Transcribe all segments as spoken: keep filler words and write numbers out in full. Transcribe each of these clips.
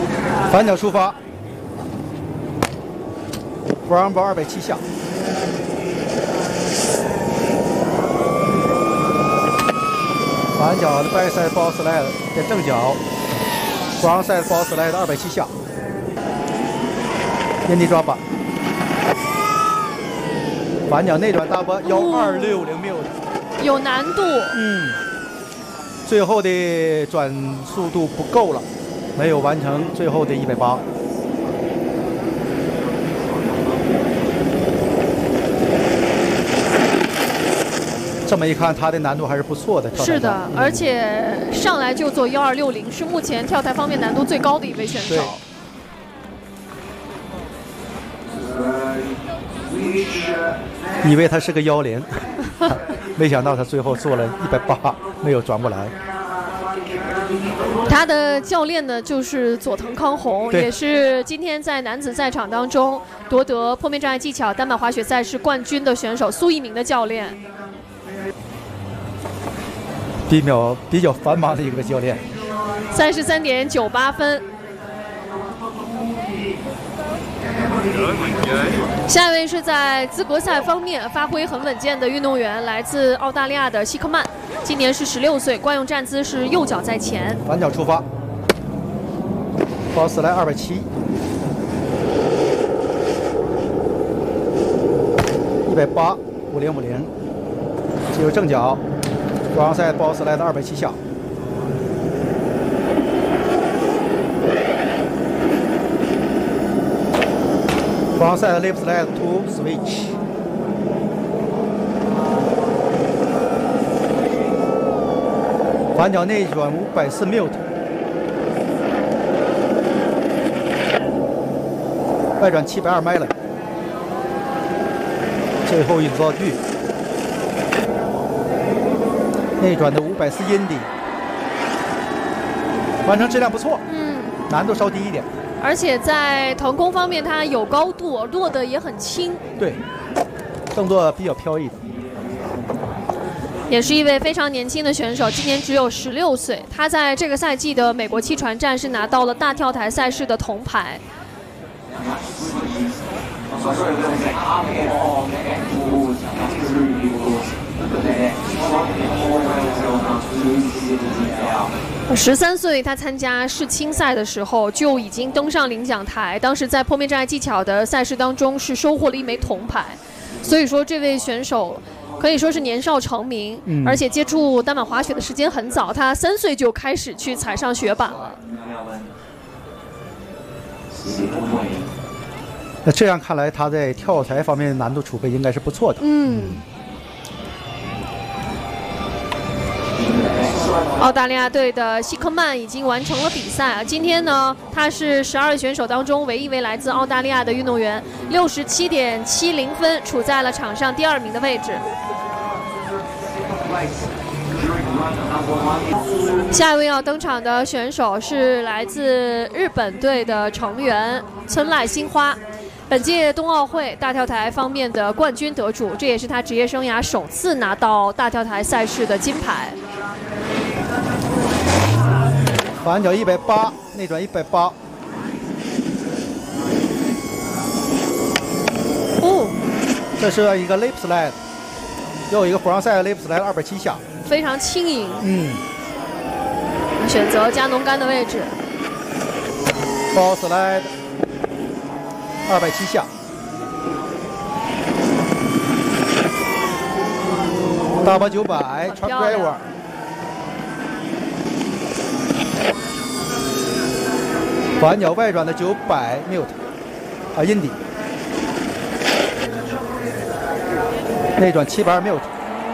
反脚出发，不让包二百七下。反脚的 backside ball slide 变正脚 ，frontside ball slide 二百七下。印地抓板，反脚内转大波幺二六零缪， 有难度。 嗯，最后的转速度不够了，没有完成最后的一百八。这么一看，他的难度还是不错的。 是的，嗯、而且上来就做幺二六零，是目前跳台方面难度最高的一位选手。 以为他是个幺零，没想到他最后做了一百八，没有转过来。 他的教练呢，就是佐藤康弘，也是今天在男子赛场当中夺得坡面障碍技巧单板滑雪赛事冠军的选手苏一鸣的教练。 比较比较繁忙的一个教练， 三十三点九八分。下一位是在资格赛方面发挥很稳健的运动员，来自澳大利亚的希克曼，今年是十六岁，惯用站姿是右脚在前， 反脚出发，包斯来二百七，一百八五零五零，只有正脚。双赛包斯来的二百七下，双赛 lip slide to switch， 反脚内转五百四 mute， 外转七百二 melon， 最后一组道具。内转的五百四阴底，完成质量不错， 嗯， 难度稍低一点， 而且在腾空方面它有高度，落得也很轻， 对，动作比较飘逸的， 也是一位非常年轻的选手，今年只有十六岁，他在这个赛季的美国七船站是拿到了大跳台赛事的铜牌。十三岁，他参加世青赛的时候就已经登上领奖台，当时在坡面障碍技巧的赛事当中是收获了一枚铜牌，所以说这位选手可以说是年少成名，嗯、而且接触单板滑雪的时间很早，他三岁就开始去踩上雪板了。 那这样看来，他在跳台方面的难度储备应该是不错的。 嗯。澳大利亚队的希克曼已经完成了比赛啊！今天呢，他是十二位选手当中唯一一位来自澳大利亚的运动员，六十七点七零分，处在了场上第二名的位置。下一位要登场的选手是来自日本队的成员村濑新花，本届冬奥会大跳台方面的冠军得主，这也是他职业生涯首次拿到大跳台赛事的金牌。 反脚一百八，内转一百八。 哦， 这是一个 lip slide， 又一个front side lip slide 二百七下， 非常轻盈。 嗯， 选择加农杆的位置。 ball slide 二百七下。大波九百 truck driver。反脚外转的九百 mute， 啊阴底，内转七百二 mute，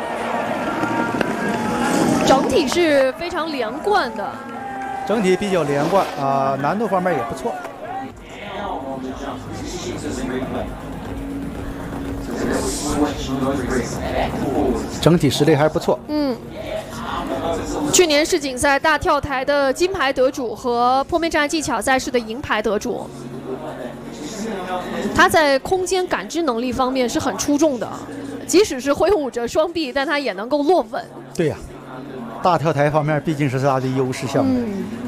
整体是非常连贯的， 整体比较连贯啊、呃，难度方面也不错。整体实力还是不错。 嗯。去年世锦赛大跳台的金牌得主和坡面障碍技巧赛事的银牌得主，他在空间感知能力方面是很出众的，即使是挥舞着双臂，但他也能够落稳。 对呀、啊，大跳台方面毕竟是他的优势项目。 嗯